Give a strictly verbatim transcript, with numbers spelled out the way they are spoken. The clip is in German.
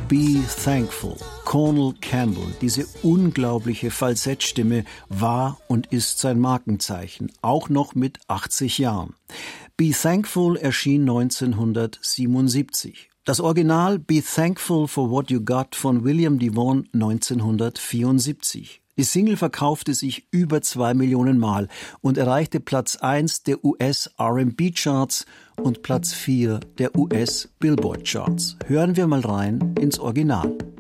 Be Thankful. Cornel Campbell, diese unglaubliche Falsettstimme, war und ist sein Markenzeichen, auch noch mit achtzig Jahren. Be Thankful erschien neunzehnhundertsiebenundsiebzig. Das Original Be Thankful for What You Got von William Devon neunzehnhundertvierundsiebzig. Die Single verkaufte sich über zwei Millionen Mal und erreichte Platz eins der U S-R and B-Charts und Platz vier der U S-Billboard-Charts. Hören wir mal rein ins Original.